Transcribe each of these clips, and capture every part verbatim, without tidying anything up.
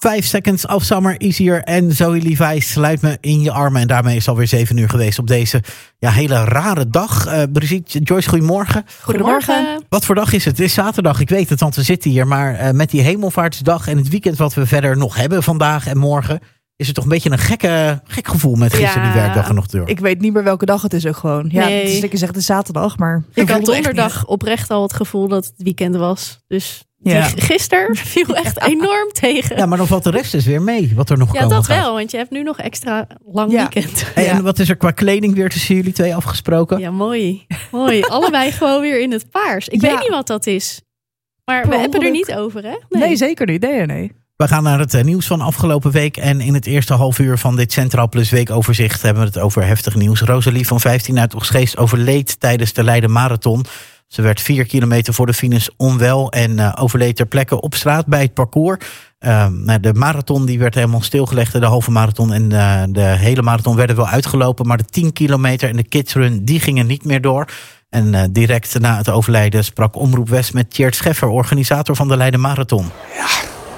Five Seconds of Summer is hier en Zoe Levi sluit me in je armen. En daarmee is het alweer zeven uur geweest op deze ja, hele rare dag. Uh, Brigitte, Joyce, goedemorgen. Goedemorgen. Wat voor dag is het? Het is zaterdag, ik weet het, want we zitten hier. Maar uh, met die hemelvaartsdag en het weekend wat we verder nog hebben vandaag en morgen, is het toch een beetje een gekke, gek gevoel met gisteren ja, die werkdag er nog door. Ik weet niet meer welke dag het is ook gewoon. Ja, nee. Het is lekker zeggen, het is zaterdag, maar ik had donderdag oprecht al het gevoel dat het weekend was. Dus ja. Gisteren viel echt ja. enorm tegen. Ja, maar dan valt de rest dus weer mee, wat er nog ja, komen dat gaat. wel, want je hebt nu nog extra lang ja. weekend. Hey, ja. En wat is er qua kleding weer tussen jullie twee afgesproken? Ja, mooi. Mooi. Allebei gewoon weer in het paars. Ik ja. weet niet wat dat is. Maar we hebben er niet over, hè? Nee, nee zeker niet. Nee, nee. We gaan naar het nieuws van afgelopen week. En in het eerste half uur van dit Centraal Plus weekoverzicht hebben we het over heftig nieuws. Rosalie van vijftien uit Oegstgeest overleed tijdens de Leiden Marathon. Ze werd vier kilometer voor de finish onwel en uh, overleed ter plekke op straat bij het parcours. Uh, de marathon die werd helemaal stilgelegd, de halve marathon en uh, de hele marathon werden wel uitgelopen. Maar de tien kilometer en de kidsrun die gingen niet meer door. En uh, direct na het overlijden sprak Omroep West met Tjeerd Scheffer, organisator van de Leiden Marathon. Ja,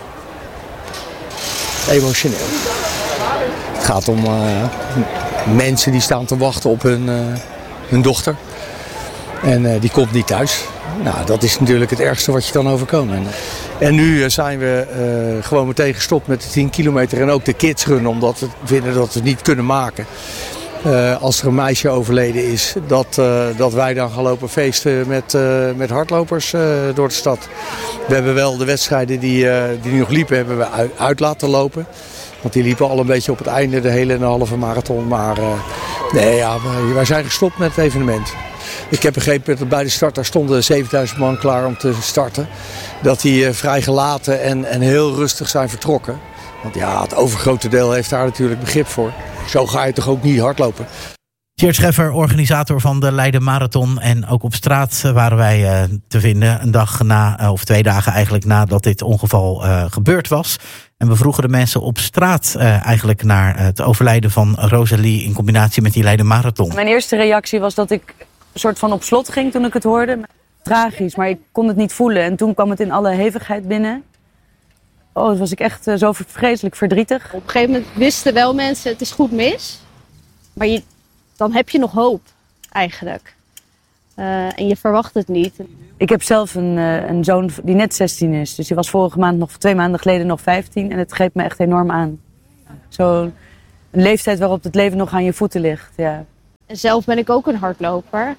emotioneel. Het gaat om uh, mensen die staan te wachten op hun, uh, hun dochter. En uh, die komt niet thuis. Nou, dat is natuurlijk het ergste wat je kan overkomen. En, en nu uh, zijn we uh, gewoon meteen gestopt met de tien kilometer en ook de kidsrun. Omdat we vinden dat we het niet kunnen maken. Uh, als er een meisje overleden is, dat, uh, dat wij dan gaan lopen feesten met, uh, met hardlopers uh, door de stad. We hebben wel de wedstrijden die, uh, die nog liepen, hebben we uit, uit laten lopen. Want die liepen al een beetje op het einde, de hele en de halve marathon. Maar uh, nee, ja, wij, wij zijn gestopt met het evenement. Ik heb begrepen dat bij de start, daar stonden zevenduizend man klaar om te starten. Dat die uh, vrij gelaten en, en heel rustig zijn vertrokken. Want ja, het overgrote deel heeft daar natuurlijk begrip voor. Zo ga je toch ook niet hardlopen. Tjeerd Scheffer, organisator van de Leiden Marathon. En ook op straat waren wij uh, te vinden. Een dag na, uh, of twee dagen eigenlijk nadat dit ongeval uh, gebeurd was. En we vroegen de mensen op straat uh, eigenlijk naar het overlijden van Rosalie in combinatie met die Leiden Marathon. Mijn eerste reactie was dat ik een soort van op slot ging toen ik het hoorde. Tragisch, maar ik kon het niet voelen. En toen kwam het in alle hevigheid binnen. Oh, dan was ik echt uh, zo vreselijk verdrietig. Op een gegeven moment wisten wel mensen, het is goed mis. Maar je, dan heb je nog hoop, eigenlijk. Uh, en je verwacht het niet. Ik heb zelf een, uh, een zoon die net zestien is. Dus die was vorige maand nog, twee maanden geleden nog vijftien. En het greep me echt enorm aan. Zo'n leeftijd waarop het leven nog aan je voeten ligt, ja. En zelf ben ik ook een hardloper.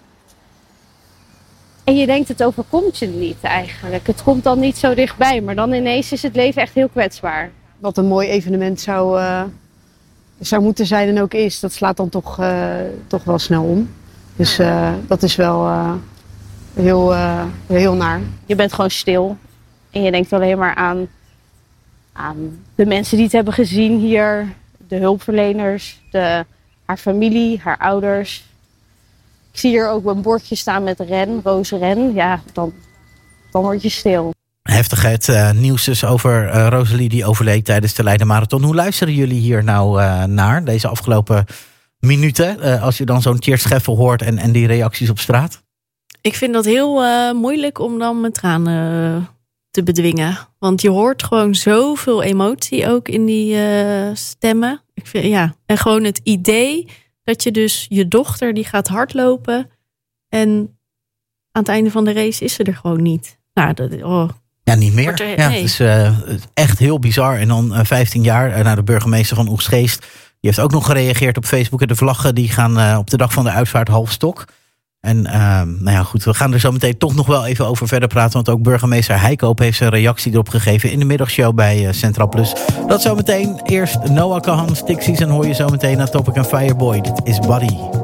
En je denkt, het overkomt je niet eigenlijk. Het komt dan niet zo dichtbij, maar dan ineens is het leven echt heel kwetsbaar. Wat een mooi evenement zou, uh, zou moeten zijn en ook is, dat slaat dan toch, uh, toch wel snel om. Dus uh, dat is wel uh, heel, uh, heel naar. Je bent gewoon stil en je denkt alleen maar aan, aan de mensen die het hebben gezien hier. De hulpverleners, de, haar familie, haar ouders. Ik zie hier ook een bordje staan met Ren, Roos Ren. Ja, dan, dan word je stil. Heftigheid, uh, nieuws dus over uh, Rosalie die overleed tijdens de Leiden Marathon. Hoe luisteren jullie hier nou uh, naar, deze afgelopen minuten? Uh, als je dan zo'n Tjeerd Scheffer hoort en, en die reacties op straat? Ik vind dat heel uh, moeilijk om dan mijn tranen uh, te bedwingen. Want je hoort gewoon zoveel emotie ook in die uh, stemmen. Ik vind, ja. En gewoon het idee dat je dus je dochter die gaat hardlopen en aan het einde van de race is ze er gewoon niet. Nou, dat, oh. Ja, niet meer. Er, ja, nee. Het is uh, echt heel bizar. En dan uh, vijftien jaar, uh, nou, de burgemeester van Oegstgeest, die heeft ook nog gereageerd op Facebook. En de vlaggen die gaan uh, op de dag van de uitvaart half stok. En uh, nou ja, goed, we gaan er zo meteen toch nog wel even over verder praten. Want ook burgemeester Heikoop heeft zijn reactie erop gegeven in de middagshow bij uh, Centraal Plus. Dat zometeen. Eerst Noah Kahan, Stick Season hoor je zo meteen naar Topic en Fireboy. Dit is Buddy.